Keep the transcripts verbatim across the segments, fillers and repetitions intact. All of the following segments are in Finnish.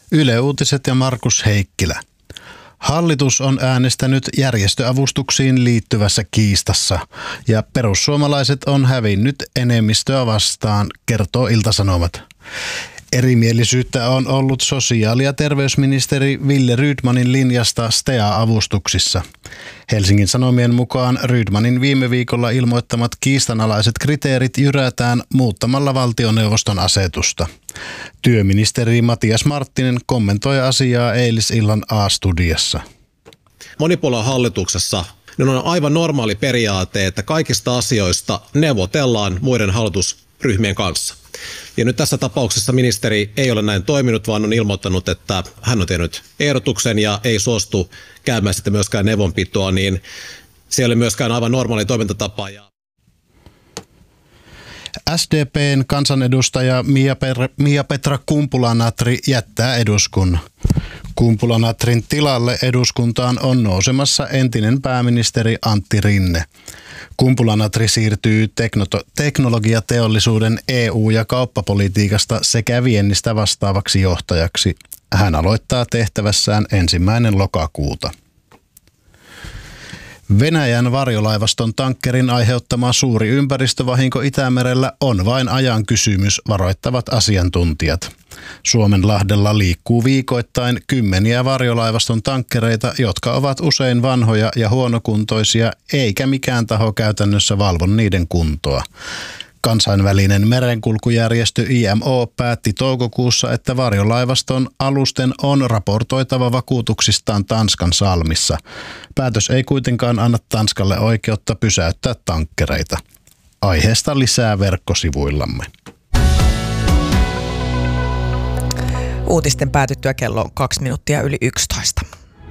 Yle Uutiset ja Markus Heikkilä. Hallitus on äänestänyt järjestöavustuksiin liittyvässä kiistassa ja perussuomalaiset on hävinnyt enemmistöä vastaan, kertoo Ilta-Sanomat. Erimielisyyttä on ollut sosiaali- ja terveysministeri Wille Rydmanin linjasta S T A-avustuksissa. Helsingin Sanomien mukaan Rydmanin viime viikolla ilmoittamat kiistanalaiset kriteerit jyrätään muuttamalla valtioneuvoston asetusta. Työministeri Matias Marttinen kommentoi asiaa eilisillan A-studiossa. Monipuoluehallituksessa niin on aivan normaali periaate, että kaikista asioista neuvotellaan muiden hallitusryhmien kanssa. Ja nyt tässä tapauksessa ministeri ei ole näin toiminut, vaan on ilmoittanut, että hän on tehnyt ehdotuksen ja ei suostu käymään sitten myöskään neuvonpitoa, niin se ei ole myöskään aivan normaali toimintatapa. S D P:n kansanedustaja Mia-Petra Kumpula-Natri jättää eduskunnan. Kumpula-Natrin tilalle eduskuntaan on nousemassa entinen pääministeri Antti Rinne. Kumpula-Natri siirtyy tekno- teknologiateollisuuden E U- ja kauppapolitiikasta sekä viennistä vastaavaksi johtajaksi. Hän aloittaa tehtävässään ensimmäinen lokakuuta. Venäjän varjolaivaston tankkerin aiheuttama suuri ympäristövahinko Itämerellä on vain ajan kysymys, varoittavat asiantuntijat. Suomenlahdella liikkuu viikoittain kymmeniä varjolaivaston tankkereita, jotka ovat usein vanhoja ja huonokuntoisia, eikä mikään taho käytännössä valvo niiden kuntoa. Kansainvälinen merenkulkujärjestö I M O päätti toukokuussa, että varjolaivaston alusten on raportoitava vakuutuksistaan Tanskan salmissa. Päätös ei kuitenkaan anna Tanskalle oikeutta pysäyttää tankkereita. Aiheesta lisää verkkosivuillamme. Uutisten päätyttyä kello on kaksi minuuttia yli yksitoista.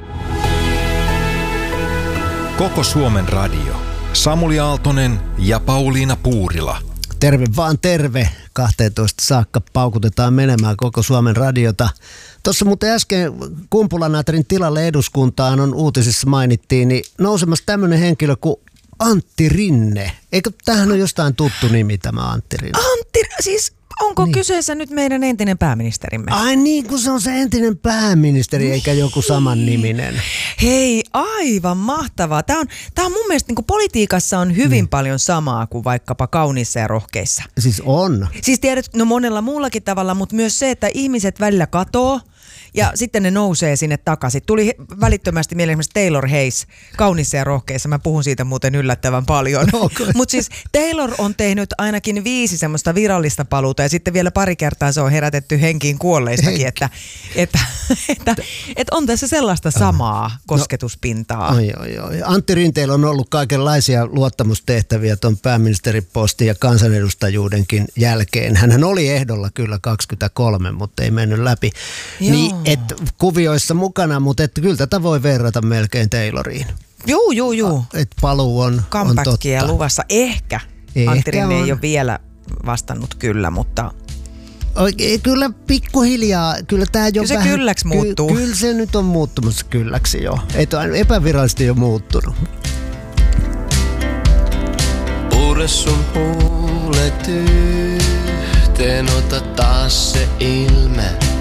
Koko Suomen radio. Samuli Aaltonen ja Pauliina Puurila. Terve vaan terve. kahteentoista saakka paukutetaan menemään koko Suomen radiota. Tuossa muuten äsken Kumpula-Natrin tilalle eduskuntaan on uutisissa mainittiin, niin nousemassa tämmöinen henkilö kuin Antti Rinne. Eikö tämähän ole jostain tuttu nimi tämä Antti Rinne? Antti, siis onko niin kyseessä nyt meidän entinen pääministerimme? Ai niin, kun se on se entinen pääministeri, niin. Eikä joku saman niminen. Hei, aivan mahtavaa. Tämä on, tämä on mun mielestä niin kuin politiikassa on hyvin niin. paljon samaa kuin vaikkapa kauniissa ja rohkeissa. Siis on. Siis tiedät, no monella muullakin tavalla, mutta myös se, että ihmiset välillä katoo ja sitten ne nousee sinne takaisin. Tuli välittömästi mieleen esimerkiksi Taylor Hayes, kauniissa ja rohkeissa. Mä puhun siitä muuten yllättävän paljon. Okay. Mutta siis Taylor on tehnyt ainakin viisi semmoista virallista paluuta ja sitten vielä pari kertaa se on herätetty henkiin kuolleistakin, että, että, että, että on tässä sellaista samaa kosketuspintaa. No, oi, oi, oi. Antti Rinteellä on ollut kaikenlaisia luottamustehtäviä tuon pääministeripostin ja kansanedustajuudenkin jälkeen. Hänhän oli ehdolla kyllä kaksikymmentäkolme, mutta ei mennyt läpi. Niin, et kuvioissa mukana, mutta et kyllä tätä voi verrata melkein Tayloriin. Juu, juu, juu. Et paluu on, on totta. Luvassa. Ehkä. Ehkä Antti Rinne ei ole vielä vastannut kyllä, mutta Oikein, kyllä pikkuhiljaa, kyllä tämä jo kyllä se vähän, kylläksi muuttuu. Ky, kyllä se nyt on muuttumassa kylläksi jo. Et on epävirallisesti jo muuttunut. Pure sun huulet yhteen, ota taas se ilme.